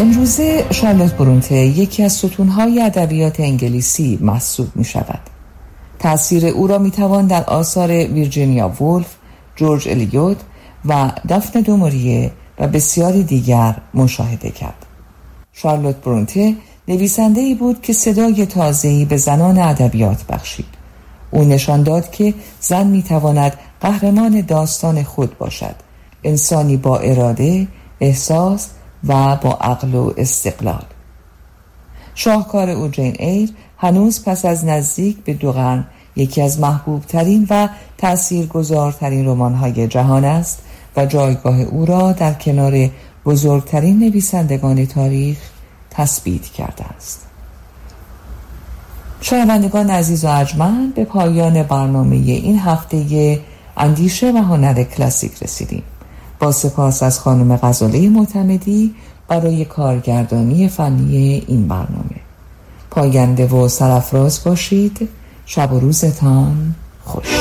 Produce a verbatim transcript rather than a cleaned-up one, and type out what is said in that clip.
امروزه شارلوت برونته یکی از ستونهای ادبیات انگلیسی محسوب می شود. تأثیر او را می توان در آثار ویرجینیا وولف، جورج الیوت و دافن دو موریه و بسیاری دیگر مشاهده کرد. شارلوت برونته نویسنده‌ای بود که صدای تازه‌ای به زنان ادبیات بخشید. او نشان داد که زن می تواند قهرمان داستان خود باشد، انسانی با اراده، احساس و با عقل و استقلال. شاهکار او جین ایر هنوز پس از نزدیک به دو قرن یکی از محبوب ترین و تأثیرگذارترین رمان‌های جهان است و جایگاه او را در کنار بزرگترین نویسندگان تاریخ تثبیت کرده است. شنوندگان عزیز و ارجمند، به پایان برنامه این هفته اندیشه و هنر کلاسیک رسیدیم. با سپاس از خانم غزاله معتمدی برای کارگردانی فنی این برنامه. پاینده و سرافراز باشید. شب و روزتان خوش.